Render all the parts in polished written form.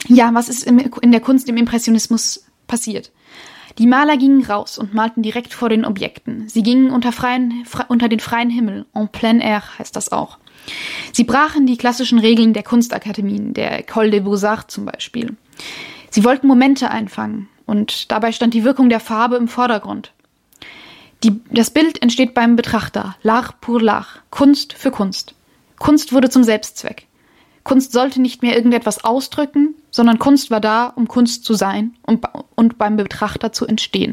Ja, was ist in der Kunst im Impressionismus passiert? Die Maler gingen raus und malten direkt vor den Objekten. Sie gingen unter den freien Himmel, en plein air heißt das auch. Sie brachen die klassischen Regeln der Kunstakademien, der École des Beaux-Arts zum Beispiel. Sie wollten Momente einfangen und dabei stand die Wirkung der Farbe im Vordergrund. Das Bild entsteht beim Betrachter, l'art pour l'art, Kunst für Kunst. Kunst wurde zum Selbstzweck. Kunst sollte nicht mehr irgendetwas ausdrücken, sondern Kunst war da, um Kunst zu sein und beim Betrachter zu entstehen.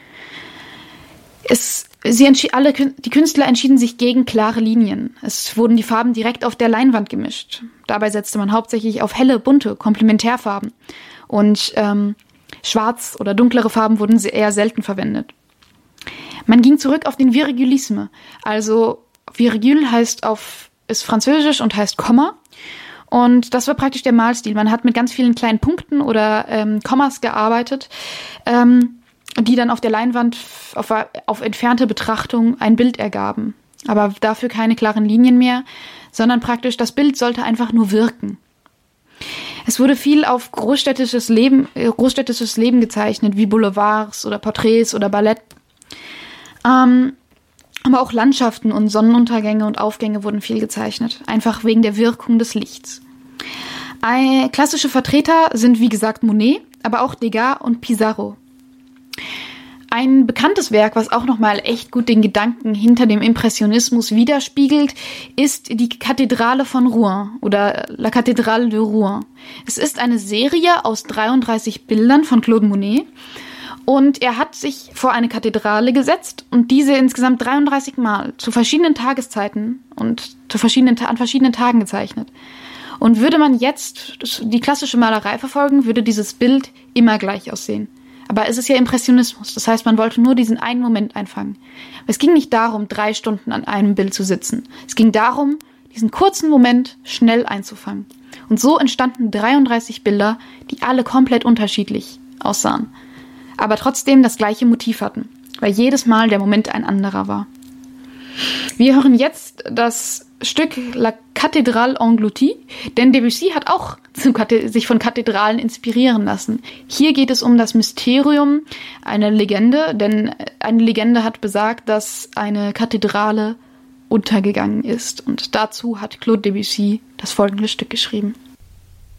Die Künstler entschieden sich gegen klare Linien. Es wurden die Farben direkt auf der Leinwand gemischt. Dabei setzte man hauptsächlich auf helle, bunte Komplementärfarben. Und schwarz oder dunklere Farben wurden eher selten verwendet. Man ging zurück auf den Virgulisme. Also Virgule ist französisch und heißt Komma. Und das war praktisch der Malstil. Man hat mit ganz vielen kleinen Punkten oder Kommas gearbeitet, die dann auf der Leinwand auf entfernte Betrachtung ein Bild ergaben. Aber dafür keine klaren Linien mehr, sondern praktisch das Bild sollte einfach nur wirken. Es wurde viel auf großstädtisches Leben gezeichnet, wie Boulevards oder Porträts oder Ballett. Aber auch Landschaften und Sonnenuntergänge und Aufgänge wurden viel gezeichnet, einfach wegen der Wirkung des Lichts. Klassische Vertreter sind wie gesagt Monet, aber auch Degas und Pissarro. Ein bekanntes Werk, was auch nochmal echt gut den Gedanken hinter dem Impressionismus widerspiegelt, ist die Kathedrale von Rouen oder La Cathédrale de Rouen. Es ist eine Serie aus 33 Bildern von Claude Monet und er hat sich vor eine Kathedrale gesetzt und diese insgesamt 33 Mal zu verschiedenen Tageszeiten und an verschiedenen Tagen gezeichnet. Und würde man jetzt die klassische Malerei verfolgen, würde dieses Bild immer gleich aussehen. Aber es ist ja Impressionismus, das heißt, man wollte nur diesen einen Moment einfangen. Es ging nicht darum, 3 Stunden an einem Bild zu sitzen. Es ging darum, diesen kurzen Moment schnell einzufangen. Und so entstanden 33 Bilder, die alle komplett unterschiedlich aussahen, aber trotzdem das gleiche Motiv hatten, weil jedes Mal der Moment ein anderer war. Wir hören jetzt das Stück La Cathédrale engloutie, denn Debussy hat auch sich von Kathedralen inspirieren lassen. Hier geht es um das Mysterium, eine Legende, denn eine Legende hat besagt, dass eine Kathedrale untergegangen ist. Und dazu hat Claude Debussy das folgende Stück geschrieben.